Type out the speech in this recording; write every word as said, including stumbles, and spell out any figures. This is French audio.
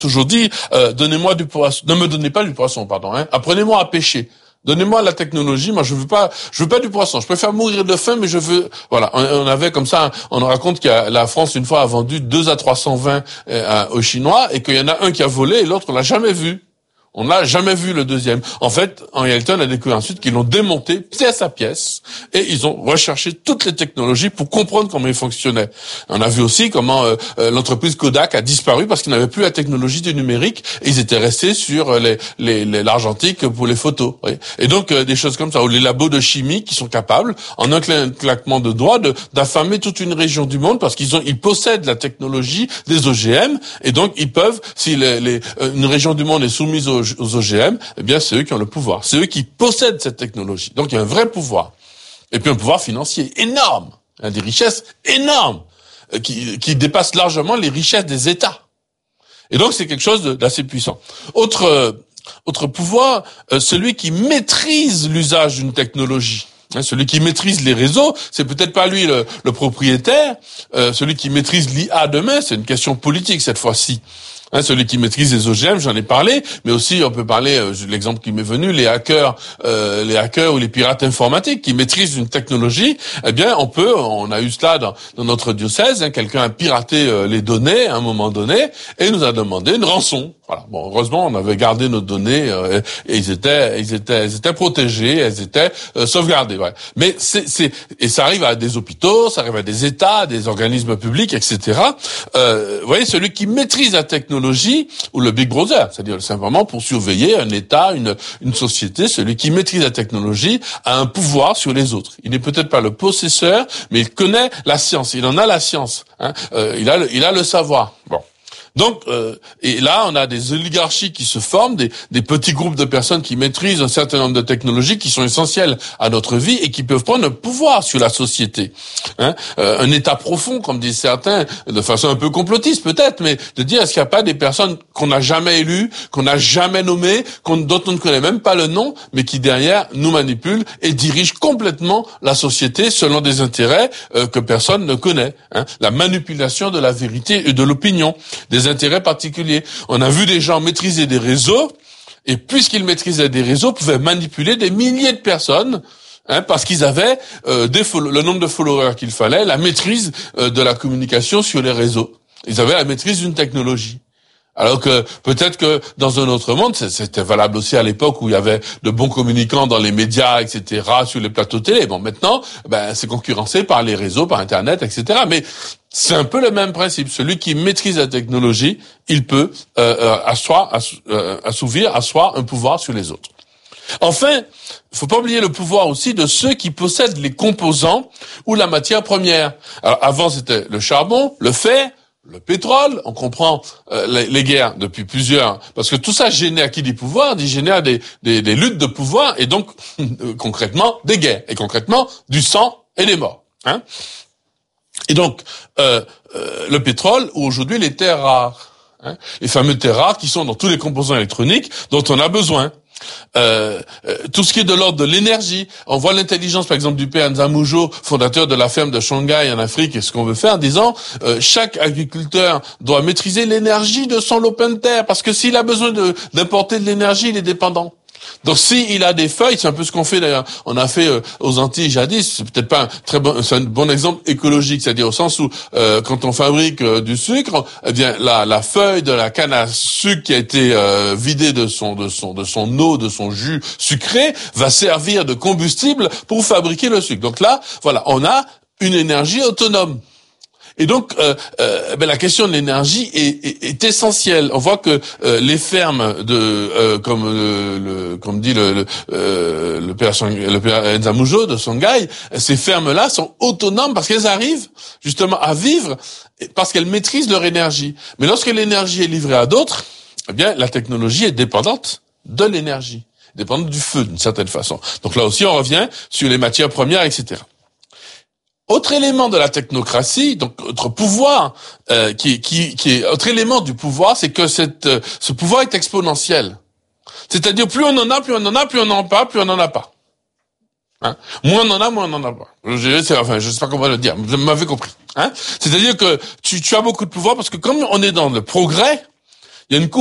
toujours dit, euh, donnez-moi du poisson, ne me donnez pas du poisson, pardon, hein, apprenez-moi à pêcher. Donnez-moi la technologie, moi je veux pas, je veux pas du poisson. Je préfère mourir de faim, mais je veux, voilà. On, on avait comme ça, on raconte que la France une fois a vendu deux à trois cents vins euh, aux Chinois et qu'il y en a un qui a volé et l'autre on l'a jamais vu. On n'a jamais vu le deuxième. En fait, en réalité, on a découvert ensuite qu'ils l'ont démonté pièce à pièce et ils ont recherché toutes les technologies pour comprendre comment ils fonctionnaient. On a vu aussi comment euh, l'entreprise Kodak a disparu parce qu'ils n'avaient plus la technologie du numérique et ils étaient restés sur les, les, les l'argentique pour les photos. Oui. Et donc euh, des choses comme ça, ou les labos de chimie qui sont capables, en un claquement de doigts, de, d'affamer toute une région du monde parce qu'ils ont, ils possèdent la technologie des O G M et donc ils peuvent, si les, les, une région du monde est soumise aux aux O G M, eh bien, c'est eux qui ont le pouvoir. C'est eux qui possèdent cette technologie. Donc, il y a un vrai pouvoir. Et puis, un pouvoir financier énorme. Il y a des richesses énormes qui, qui dépassent largement les richesses des États. Et donc, c'est quelque chose d'assez puissant. Autre, euh, autre pouvoir, euh, celui qui maîtrise l'usage d'une technologie. Hein, celui qui maîtrise les réseaux, c'est peut-être pas lui le, le propriétaire. Euh, celui qui maîtrise l'I A demain, c'est une question politique cette fois-ci. Hein, celui qui maîtrise les O G M, j'en ai parlé, mais aussi on peut parler, euh, l'exemple qui m'est venu, les hackers, euh, les hackers ou les pirates informatiques qui maîtrisent une technologie. Eh bien, on peut, on a eu cela dans, dans notre diocèse. Hein, quelqu'un a piraté euh, les données à un moment donné et nous a demandé une rançon. Voilà. Bon, heureusement, on avait gardé nos données euh, et ils étaient, ils étaient, ils étaient protégés, elles étaient euh, sauvegardées. Ouais. Mais c'est, c'est, et ça arrive à des hôpitaux, ça arrive à des États, à des organismes publics, et cetera. Euh, vous voyez, celui qui maîtrise la technologie ou le Big Brother, c'est-à-dire simplement pour surveiller un État, une, une société, celui qui maîtrise la technologie a un pouvoir sur les autres. Il n'est peut-être pas le possesseur, mais il connaît la science, il en a la science, hein. euh, il a le, il a le savoir. Bon. Donc, euh, et là, on a des oligarchies qui se forment, des, des petits groupes de personnes qui maîtrisent un certain nombre de technologies qui sont essentielles à notre vie et qui peuvent prendre un pouvoir sur la société. Hein euh, un état profond, comme disent certains, de façon un peu complotiste peut-être, mais de dire est-ce qu'il n'y a pas des personnes qu'on n'a jamais élues, qu'on n'a jamais nommées, qu'on, dont on ne connaît même pas le nom, mais qui derrière nous manipulent et dirigent complètement la société selon des intérêts euh, que personne ne connaît. Hein la manipulation de la vérité et de l'opinion. Des intérêts particuliers. On a vu des gens maîtriser des réseaux, et puisqu'ils maîtrisaient des réseaux, pouvaient manipuler des milliers de personnes, hein, parce qu'ils avaient euh, des follow- le nombre de followers qu'il fallait, la maîtrise euh, de la communication sur les réseaux. Ils avaient la maîtrise d'une technologie. Alors que peut-être que dans un autre monde, c'était valable aussi à l'époque où il y avait de bons communicants dans les médias, et cetera, sur les plateaux télé. Bon, maintenant, ben, c'est concurrencé par les réseaux, par Internet, et cetera. Mais c'est un peu le même principe. Celui qui maîtrise la technologie, il peut euh, euh, asseoir, ass, euh, assouvir, asseoir un pouvoir sur les autres. Enfin, il faut pas oublier le pouvoir aussi de ceux qui possèdent les composants ou la matière première. Alors, avant, c'était le charbon, le fer, le pétrole. On comprend euh, les, les guerres depuis plusieurs, parce que tout ça génère qui des pouvoirs, dit génère des, des, des luttes de pouvoir et donc euh, concrètement des guerres et concrètement du sang et des morts. Hein et donc euh, euh, le pétrole ou aujourd'hui les terres rares, hein, les fameux terres rares qui sont dans tous les composants électroniques dont on a besoin. Euh, euh, tout ce qui est de l'ordre de l'énergie, on voit l'intelligence par exemple du père Nzamoujo, fondateur de la ferme de Shanghai en Afrique, et ce qu'on veut faire en disant euh, chaque agriculteur doit maîtriser l'énergie de son lopin de terre, parce que s'il a besoin de, d'importer de l'énergie, il est dépendant. Donc si il a des feuilles, c'est un peu ce qu'on fait d'ailleurs, on a fait euh, aux Antilles jadis, c'est peut-être pas un très bon, c'est un bon exemple écologique, c'est-à-dire au sens où euh, quand on fabrique euh, du sucre, eh bien la, la feuille de la canne à sucre qui a été euh, vidée de son de son de son eau, de son jus sucré, va servir de combustible pour fabriquer le sucre. Donc là, voilà, on a une énergie autonome. Et donc, euh, euh, ben la question de l'énergie est, est, est essentielle. On voit que euh, les fermes de, euh, comme le, le, comme dit le le, euh, le père le père Nzamoujo de Shanghai, ces fermes-là sont autonomes parce qu'elles arrivent justement à vivre parce qu'elles maîtrisent leur énergie. Mais lorsque l'énergie est livrée à d'autres, eh bien, la technologie est dépendante de l'énergie, dépendante du feu d'une certaine façon. Donc là aussi, on revient sur les matières premières, et cetera. Autre élément de la technocratie, donc autre pouvoir, euh, qui, qui, qui est autre élément du pouvoir, c'est que cette, euh, ce pouvoir est exponentiel. C'est-à-dire plus on en a, plus on en a, plus on n'en a pas, plus on n'en a pas. Hein? Moins on en a, moins on n'en a pas. Je, c'est, enfin, je sais pas comment le dire, vous m'avez compris. Hein? C'est-à-dire que tu, tu as beaucoup de pouvoir parce que comme on est dans le progrès, Il y a une